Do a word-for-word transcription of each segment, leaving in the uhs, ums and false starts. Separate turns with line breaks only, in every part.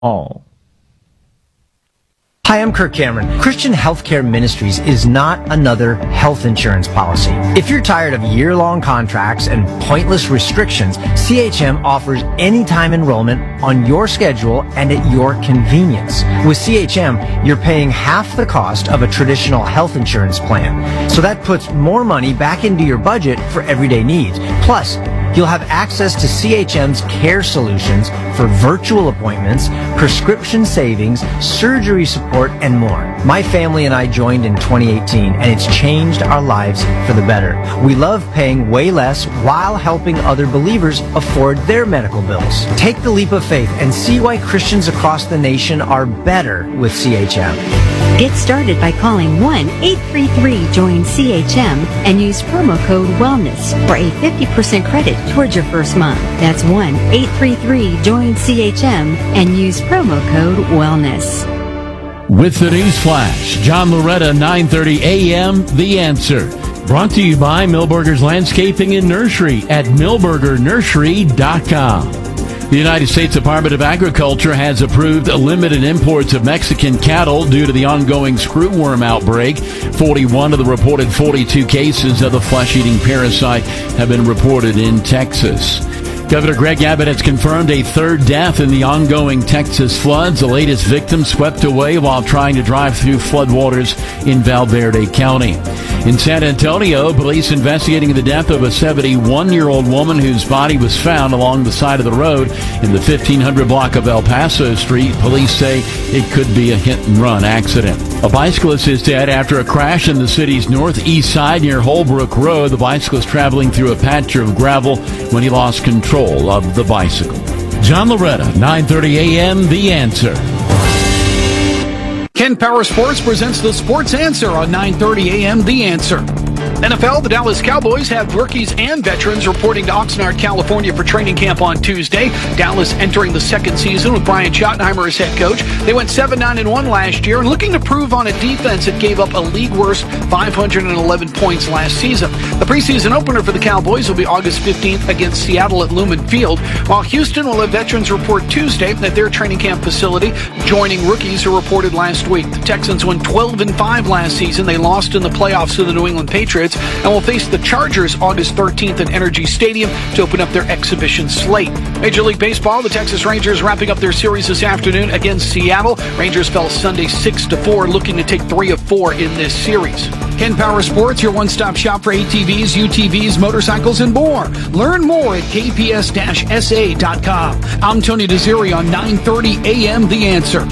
all.
Hi, I'm Kirk Cameron. Christian Healthcare Ministries is not another health insurance policy. If you're tired of year-long contracts and pointless restrictions, C H M offers anytime enrollment on your schedule and at your convenience. With C H M, you're paying half the cost of a traditional health insurance plan. So that puts more money back into your budget for everyday needs. Plus, you'll have access to C H M's care solutions for virtual appointments, prescription savings, surgery support, and more. My family and I joined in twenty eighteen, and it's changed our lives for the better. We love paying way less while helping other believers afford their medical bills. Take the leap of faith and see why Christians across the nation are better with C H M.
Get started by calling one eight three three join C H M and use promo code WELLNESS for a fifty percent credit towards your first month. That's one eight three three join C H M and use promo code WELLNESS.
With the news flash, John Loretta, nine thirty a.m., The Answer. Brought to you by Milberger's Landscaping and Nursery at milberger nursery dot com. The United States Department of Agriculture has approved limited imports of Mexican cattle due to the ongoing screwworm outbreak. forty-one of the reported forty-two cases of the flesh-eating parasite have been reported in Texas. Governor Greg Abbott has confirmed a third death in the ongoing Texas floods. The latest victim swept away while trying to drive through floodwaters in Valverde County. In San Antonio, police investigating the death of a seventy-one-year-old woman whose body was found along the side of the road in the fifteen hundred block of El Paso Street. Police say it could be a hit-and-run accident. A bicyclist is dead after a crash in the city's northeast side near Holbrook Road. The bicyclist traveling through a patch of gravel when he lost control of the bicycle. John Loretta, nine thirty a.m., The Answer.
Ken Power Sports presents the Sports Answer on nine thirty a.m. The Answer. N F L, the Dallas Cowboys have rookies and veterans reporting to Oxnard, California for training camp on Tuesday. Dallas entering the second season with Brian Schottenheimer as head coach. They went seven nine and one last year and looking to prove on a defense that gave up a league-worst five hundred eleven points last season. The preseason opener for the Cowboys will be August fifteenth against Seattle at Lumen Field, while Houston will have veterans report Tuesday at their training camp facility, joining rookies who reported last week. The Texans won twelve and five last season. They lost in the playoffs to the New England Patriots and will face the Chargers August thirteenth at Energy Stadium to open up their exhibition slate. Major League Baseball, the Texas Rangers wrapping up their series this afternoon against Seattle. Rangers fell Sunday six to four, looking to take three of four in this series. Ken Power Sports, your one-stop shop for A T Vs, U T Vs, motorcycles, and more. Learn more at k p s dash s a dot com. I'm Tony Desiri on nine thirty a.m. The Answer.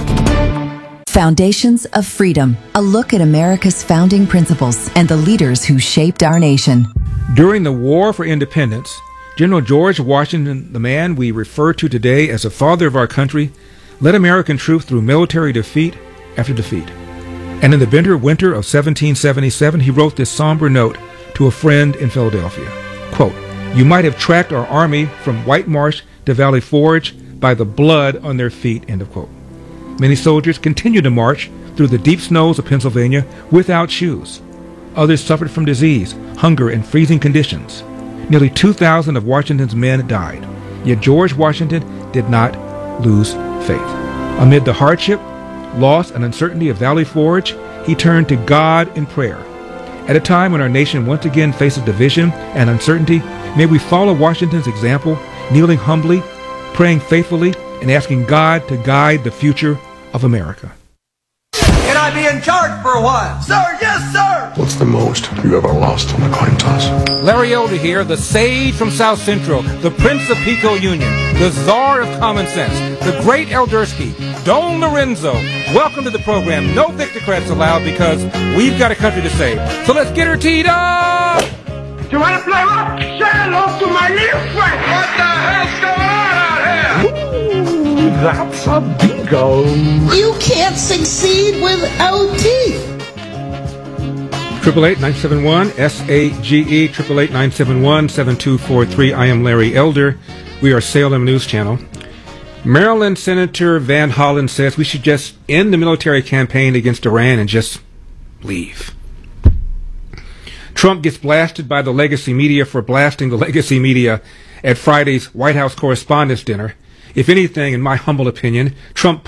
Foundations of Freedom, a look at America's founding principles and the leaders who shaped our nation.
During the War for Independence, General George Washington, the man we refer to today as the father of our country, led American troops through military defeat after defeat. And in the bitter winter of seventeen seventy-seven, he wrote this somber note to a friend in Philadelphia. Quote, "You might have tracked our army from White Marsh to Valley Forge by the blood on their feet," end of quote. Many soldiers continued to march through the deep snows of Pennsylvania without shoes. Others suffered from disease, hunger, and freezing conditions. Nearly two thousand of Washington's men died. Yet George Washington did not lose faith. Amid the hardship, loss, and uncertainty of Valley Forge, he turned to God in prayer. At a time when our nation once again faces division and uncertainty, may we follow Washington's example, kneeling humbly, praying faithfully, and asking God to guide the future of America.
Can I be in charge for a while? Sir, yes, sir!
What's the most you ever lost on a coin toss?
Larry Elder here, the sage from South Central, the Prince of Pico Union, the Czar of Common Sense, the great Eldersky, Don Lorenzo. Welcome to the program. No Victocrats allowed because we've got a country to save. So let's get her teed up!
You want to play rock? Say hello to my little friend! What the hell's going on out here?
Ooh, that's a bingo.
You can't succeed without teeth.
Triple eight nine seven one S A G E triple eight nine seven one seven two four three. I am Larry Elder. We are Salem News Channel. Maryland Senator Van Hollen says we should just end the military campaign against Iran and just leave. Trump gets blasted by the legacy media for blasting the legacy media at Friday's White House Correspondents' Dinner. If anything, in my humble opinion, Trump